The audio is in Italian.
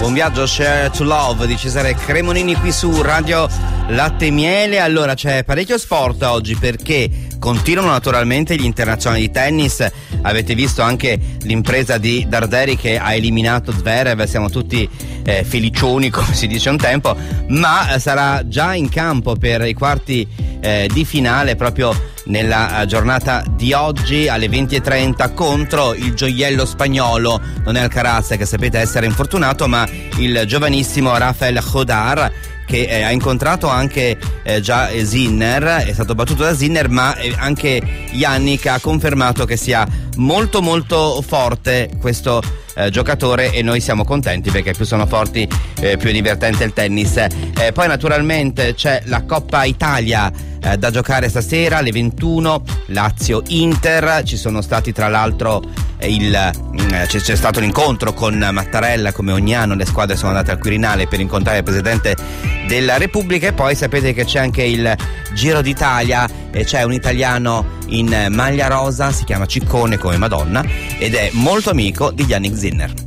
Buon viaggio, Share to Love di Cesare Cremonini qui su Radio Latte e Miele. Allora, c'è parecchio sport oggi perché continuano naturalmente gli internazionali di tennis. Avete visto anche l'impresa di Darderi che ha eliminato Zverev, siamo tutti felicioni come si dice un tempo, ma sarà già in campo per i quarti di finale proprio nella giornata di oggi alle 20:30 contro il gioiello spagnolo. Non è Alcaraz, che sapete essere infortunato, ma il giovanissimo Rafael Jodar, che ha incontrato anche già Sinner, è stato battuto da Sinner, ma anche Jannik ha confermato che sia molto molto forte questo giocatore, e noi siamo contenti perché più sono forti più è divertente il tennis. Poi naturalmente c'è la Coppa Italia da giocare stasera alle 21, Lazio-Inter. Ci sono stati tra l'altro c'è stato l'incontro con Mattarella, come ogni anno le squadre sono andate al Quirinale per incontrare il Presidente della Repubblica. E poi sapete che c'è anche il Giro d'Italia e c'è un italiano in maglia rosa, si chiama Ciccone come Madonna ed è molto amico di Yannick Sinner.